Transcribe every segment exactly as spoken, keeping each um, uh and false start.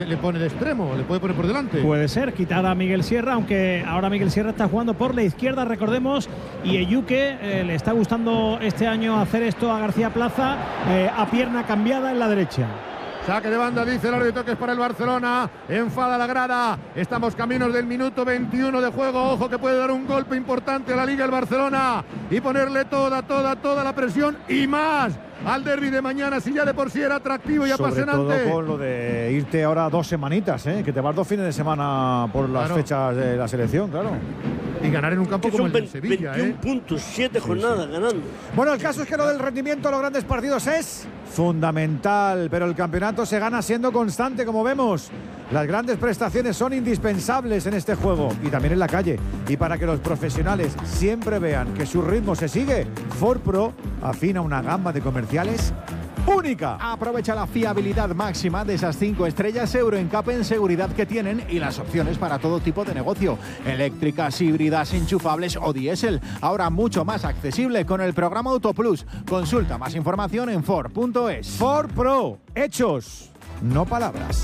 Le pone de extremo, le puede poner por delante. Puede ser, quitar a Miguel Sierra, aunque ahora Miguel Sierra está jugando por la izquierda, recordemos, y Eyuke eh, le está gustando este año hacer esto a García Plaza, eh, a pierna cambiada en la derecha. Saque de banda, dice el árbitro que es para el Barcelona. Enfada la grada. Estamos caminos del minuto veintiuno de juego. Ojo que puede dar un golpe importante a la Liga el Barcelona y ponerle toda, toda, toda la presión y más al derbi de mañana, si ya de por sí era atractivo y Sobre apasionante. Todo con lo de irte ahora dos semanitas, ¿eh? Que te vas dos fines de semana por las claro. fechas de la selección, claro. Y ganar en un campo que como son el de Sevilla, veintiún ¿eh? puntos, siete Sí, jornadas sí. ganando. Bueno, el caso es que lo del rendimiento de los grandes partidos es fundamental, pero el campeonato se gana siendo constante, como vemos. Las grandes prestaciones son indispensables en este juego y también en la calle. Y para que los profesionales siempre vean que su ritmo se sigue, Ford Pro afina una gama de comerciales única. Aprovecha la fiabilidad máxima de esas cinco estrellas Euro N C A P en seguridad que tienen y las opciones para todo tipo de negocio. Eléctricas, híbridas, enchufables o diésel. Ahora mucho más accesible con el programa Autoplus. Consulta más información en Ford punto es. Ford Pro, hechos, no palabras.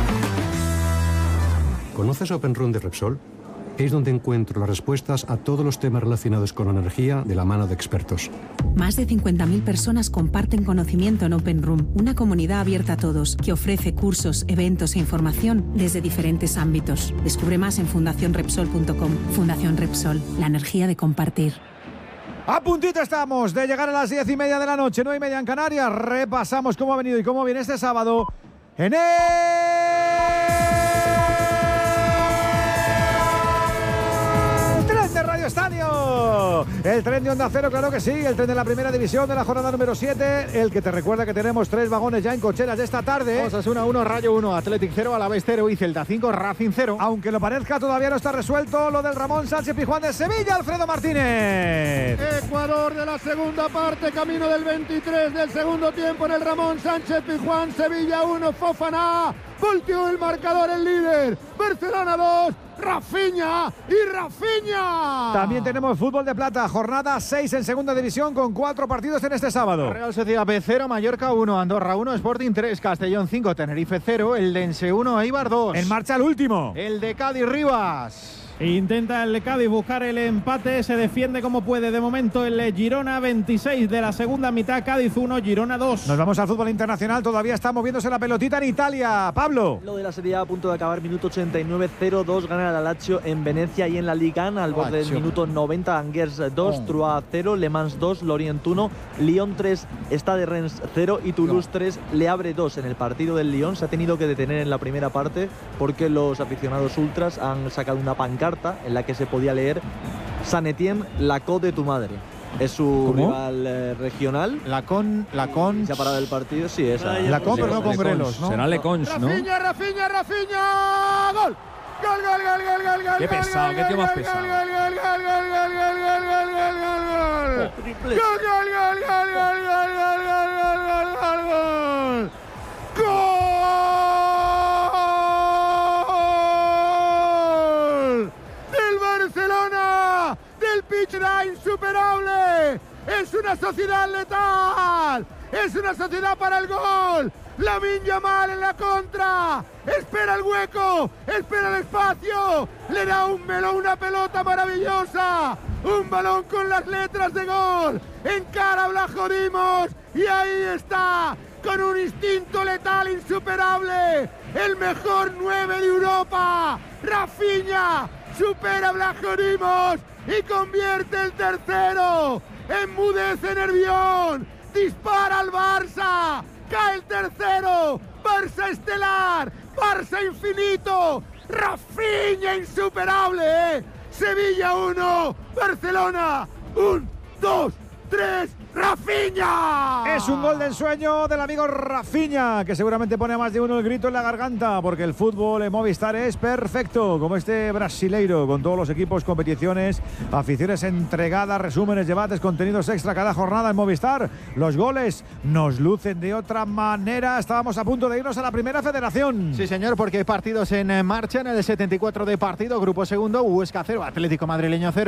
¿Conoces OpenRun de Repsol? Es donde encuentro las respuestas a todos los temas relacionados con la energía de la mano de expertos. Más de cincuenta mil personas comparten conocimiento en Open Room, una comunidad abierta a todos que ofrece cursos, eventos e información desde diferentes ámbitos. Descubre más en fundación repsol punto com. Fundación Repsol, la energía de compartir. A puntito estamos de llegar a las diez y media de la noche, nueve y media en Canarias. Repasamos cómo ha venido y cómo viene este sábado en el Radio Estadio. El tren de Onda Cero, claro que sí. El tren de la primera división de la jornada número siete. El que te recuerda que tenemos tres vagones ya en cocheras de esta tarde. Osasuna uno, Rayo uno, Athletic cero, Alavés cero y Celta cinco, Racing cero. Aunque lo parezca, todavía no está resuelto lo del Ramón Sánchez Pizjuán de Sevilla, Alfredo Martínez. Ecuador de la segunda parte, camino del veintitrés del segundo tiempo en el Ramón Sánchez Pizjuán. Sevilla uno, Fofana. Volteó el marcador, el líder. Barcelona dos, Rafinha y Rafinha. También tenemos fútbol de plata, jornada seis en segunda división con cuatro partidos en este sábado. Real Sociedad B cero, Mallorca uno, Andorra uno, Sporting tres, Castellón cinco, Tenerife cero, el Dense uno, Eibar dos. En marcha el último. El de Cádiz Rivas. Intenta el Cádiz buscar el empate, se defiende como puede de momento el Girona, veintiséis de la segunda mitad, Cádiz uno, Girona dos. Nos vamos al fútbol internacional, todavía está moviéndose la pelotita en Italia. Pablo. Lo de la Serie A a punto de acabar, minuto ochenta y nueve, cero dos, gana la Lazio en Venecia y en la Liga al borde del minuto noventa, Angers dos, oh. Troyes cero, Le Mans dos, Lorient uno, Lyon tres, Stade Reims cero y Toulouse no. tres, Le Havre dos. En el partido del Lyon se ha tenido que detener en la primera parte porque los aficionados ultras han sacado una pancarta en la que se podía leer San Etienne, la co de tu madre. Es su ¿Cómo? rival eh, regional. La con, la con. Se ha parado el partido, sí, esa. La con, pero no con Grelos, ¿no? Será Le Cons, ¿no? Rafinha, Rafinha, Rafinha. Gol. Gol, gol, gol, gol, gol, gol. Qué pesado, qué tío más pesado. Gol, gol, gol, gol, gol, gol, gol, gol, gol, gol, gol. Gol, gol, gol, gol, gol, gol, gol, gol, gol, gol. Gol. Barcelona, del Pichra insuperable, es una sociedad letal, es una sociedad para el gol. Lamine Yamal en la contra, espera el hueco, espera el espacio, le da un melón, una pelota maravillosa, un balón con las letras de gol, encara Blajo Dimos y ahí está, con un instinto letal insuperable, el mejor nueve de Europa, Rafinha. Supera a Blajo Dimos y convierte el tercero. Enmudece Nervión. Dispara al Barça. Cae el tercero. Barça estelar. Barça infinito. Rafinha insuperable. ¿eh? Sevilla uno. Barcelona. Un, dos, tres. ¡Rafinha! Es un gol de ensueño del amigo Rafinha, que seguramente pone a más de uno el grito en la garganta, porque el fútbol en Movistar es perfecto, como este brasileiro, con todos los equipos, competiciones, aficiones entregadas, resúmenes, debates, contenidos extra cada jornada en Movistar. Los goles nos lucen de otra manera. Estábamos a punto de irnos a la primera federación. Sí, señor, porque hay partidos en marcha en el setenta y cuatro de partido, grupo segundo, Huesca cero, Atlético Madrileño cero.